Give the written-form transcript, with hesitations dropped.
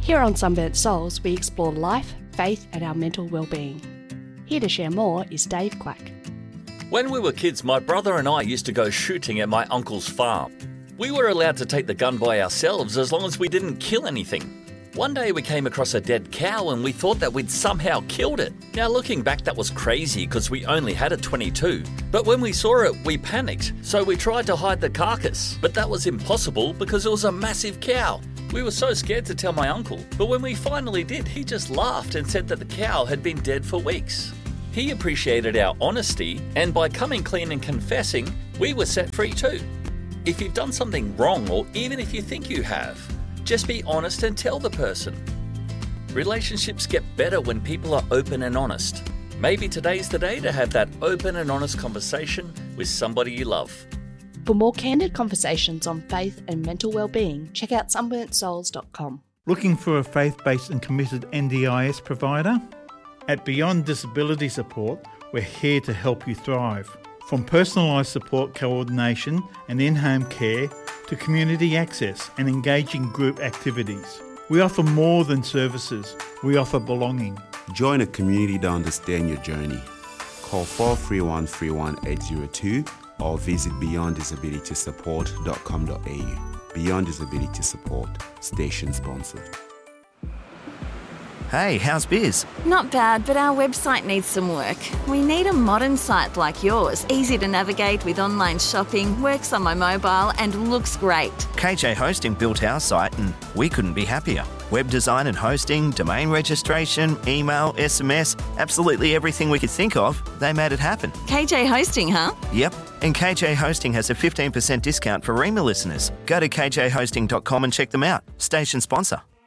Here on Sunburnt Souls, we explore life, faith and our mental well-being. Here to share more is Dave Quack. When we were kids, my brother and I used to go shooting at my uncle's farm. We were allowed to take the gun by ourselves as long as we didn't kill anything. One day we came across a dead cow and we thought that we'd somehow killed it. Now looking back, that was crazy because we only had a .22. But when we saw it, we panicked, so we tried to hide the carcass. But that was impossible because it was a massive cow. We were so scared to tell my uncle, but when we finally did, he just laughed and said that the cow had been dead for weeks. He appreciated our honesty, and by coming clean and confessing, we were set free too. If you've done something wrong, or even if you think you have, just be honest and tell the person. Relationships get better when people are open and honest. Maybe today's the day to have that open and honest conversation with somebody you love. For more candid conversations on faith and mental well-being, check out sunburntsouls.com. Looking for a faith-based and committed NDIS provider? At Beyond Disability Support, we're here to help you thrive. From personalised support coordination and in-home care to community access and engaging group activities. We offer more than services, we offer belonging. Join a community to understand your journey. Call 431 31802 or visit beyonddisabilitysupport.com.au. Beyond Disability Support, station sponsored. Hey, how's biz? Not bad, but our website needs some work. We need a modern site like yours, easy to navigate with online shopping, works on my mobile and looks great. KJ Hosting built our site and we couldn't be happier. Web design and hosting, domain registration, email, SMS, absolutely everything we could think of, they made it happen. KJ Hosting, huh? Yep, and KJ Hosting has a 15% discount for Rema listeners. Go to kjhosting.com and check them out. Station sponsor.